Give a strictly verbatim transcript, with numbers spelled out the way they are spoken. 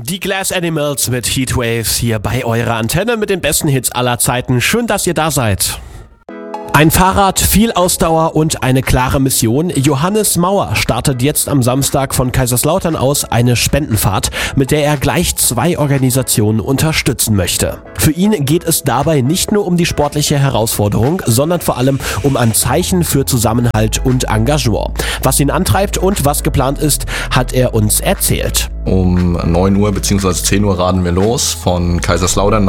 Die Glass Animals mit Heatwaves hier bei eurer Antenne mit den besten Hits aller Zeiten. Schön, dass ihr da seid. Ein Fahrrad, viel Ausdauer und eine klare Mission. Johannes Mauer startet jetzt am Samstag von Kaiserslautern aus eine Spendenfahrt, mit der er gleich zwei Organisationen unterstützen möchte. Für ihn geht es dabei nicht nur um die sportliche Herausforderung, sondern vor allem um ein Zeichen für Zusammenhalt und Engagement. Was ihn antreibt und was geplant ist, hat er uns erzählt. Um neun Uhr bzw. zehn Uhr raden wir los von Kaiserslautern